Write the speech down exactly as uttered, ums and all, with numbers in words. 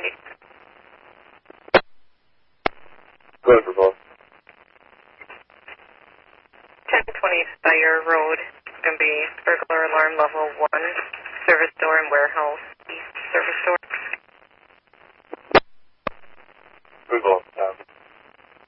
eight. Go ahead, for both. ten twenty Spire Road. It's going to be burglar alarm level one, service door and warehouse.